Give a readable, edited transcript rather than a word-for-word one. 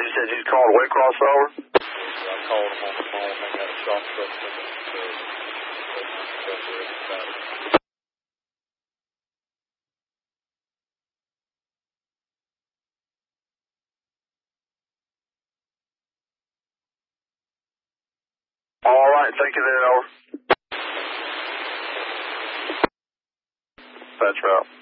You said you called Waycross over? I called them on the phone. They got a shop truck coming to All right, thank you then, over. That's right.